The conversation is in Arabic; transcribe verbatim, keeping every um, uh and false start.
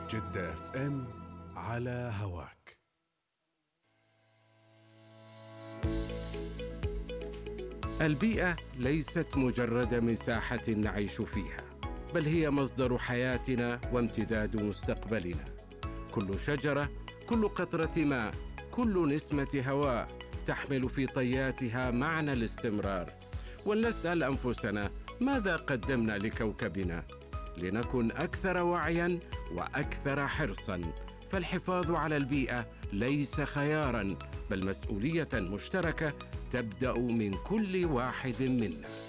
جدة اف ام على هواك. البيئة ليست مجرد مساحة نعيش فيها، بل هي مصدر حياتنا وامتداد مستقبلنا. كل شجرة، كل قطرة ماء، كل نسمة هواء تحمل في طياتها معنى الاستمرار. ولنسأل أنفسنا: ماذا قدمنا لكوكبنا؟ لنكن أكثر وعياً وأكثر حرصاً. فالحفاظ على البيئة ليس خياراً، بل مسؤولية مشتركة تبدأ من كل واحد منا.